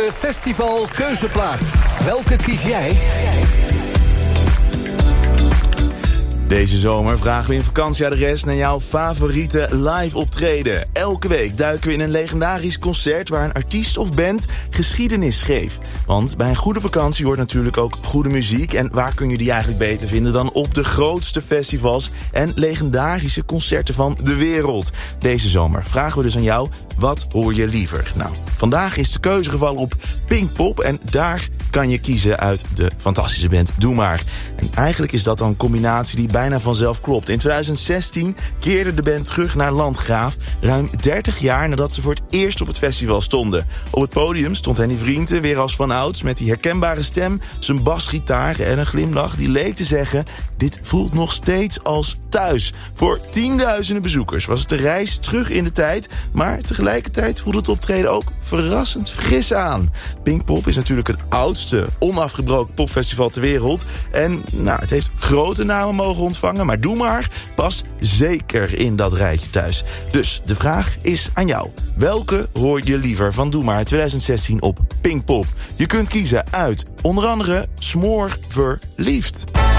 De Festival Keuzeplaat. Welke kies jij? Deze zomer vragen we in vakantieadres naar jouw favoriete live optreden. Elke week duiken we in een legendarisch concert waar een artiest of band geschiedenis schreef. Want bij een goede vakantie hoort natuurlijk ook goede muziek. En waar kun je die eigenlijk beter vinden dan op de grootste festivals en legendarische concerten van de wereld. Deze zomer vragen we dus aan jou, wat hoor je liever? Nou, vandaag is de keuze gevallen op Pinkpop en daar kan je kiezen uit de fantastische band Doe Maar. En eigenlijk is dat dan een combinatie die bijna vanzelf klopt. In 2016 keerde de band terug naar Landgraaf, ruim 30 jaar nadat ze voor het eerst op het festival stonden. Op het podium stond Henny Vrienden weer als vanouds met die herkenbare stem, zijn basgitaar en een glimlach die leek te zeggen, dit voelt nog steeds als thuis. Voor tienduizenden bezoekers was het de reis terug in de tijd, maar tegelijkertijd voelde het optreden ook verrassend fris aan. Pinkpop is natuurlijk het oudste onafgebroken popfestival ter wereld en het heeft grote namen mogen ontvangen, maar Doe Maar past zeker in dat rijtje thuis. Dus de vraag is aan jou. Welke hoor je liever van Doe Maar 2016 op Pinkpop? Je kunt kiezen uit onder andere Smoor Verliefd.